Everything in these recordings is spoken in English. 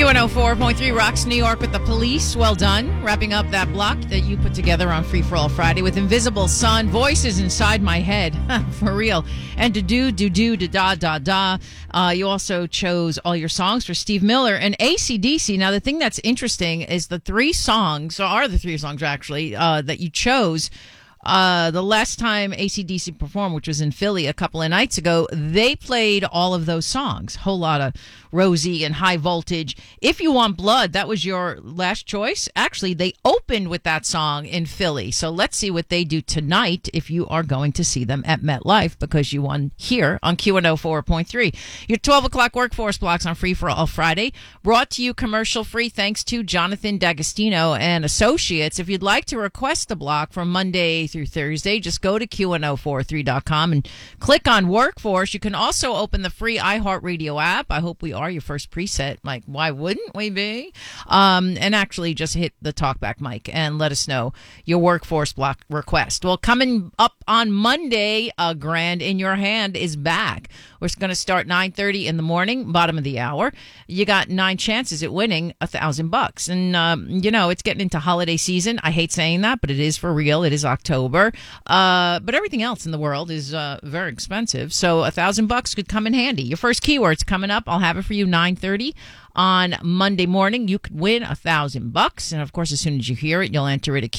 Q104.3 rocks New York with the Police. Well done. Wrapping up that block that you put together on Free For All Friday with Invisible Sun, Voices Inside My Head, for real, and da-da-da-da. You also chose all your songs for Steve Miller and AC/DC. Now, the thing that's interesting is the three songs actually, that you chose. The last time AC/DC performed, which was in Philly a couple of nights ago, they played all of those songs. Whole lot of Rosie and High Voltage. If You Want Blood, that was your last choice. Actually, they opened with that song in Philly. So let's see what they do tonight if you are going to see them at MetLife, because you won here on Q104.3. Your 12 o'clock workforce blocks on Free For All Friday, brought to you commercial free thanks to Jonathan D'Agostino and Associates. If you'd like to request a block from Monday through Thursday, just go to Q1043.com and click on Workforce. You can also open the free iHeartRadio app. I hope we are your first preset. Like, why wouldn't we be? And actually just hit the talkback mic and let us know your Workforce block request. Well, coming up on Monday, A Grand in Your Hand is back. We're going to start 9:30 in the morning, bottom of the hour. You got 9 chances at winning $1,000. And, it's getting into holiday season. I hate saying that, but it is for real. It is October. But everything else in the world is very expensive. So $1,000 could come in handy. Your first keyword's coming up. I'll have it for you 9:30 on Monday morning. You could win $1,000. And, of course, as soon as you hear it, you'll enter it at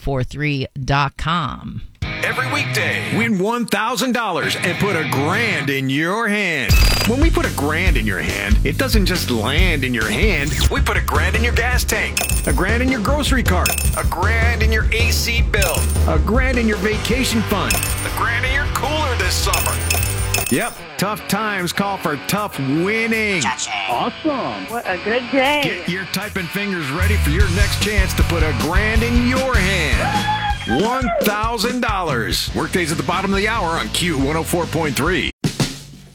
Q1043.com. Every weekday, win $1,000 and put $1,000 in your hand. When we put $1,000 in your hand, it doesn't just land in your hand. We put $1,000 in your gas tank, $1,000 in your grocery cart, $1,000 in your AC bill, $1,000 in your vacation fund, $1,000 in your cooler this summer. Yep, tough times call for tough winning. Awesome. What a good day. Get your typing fingers ready for your next chance to put $1,000 in your hand. $1,000. Workdays at the bottom of the hour on Q104.3.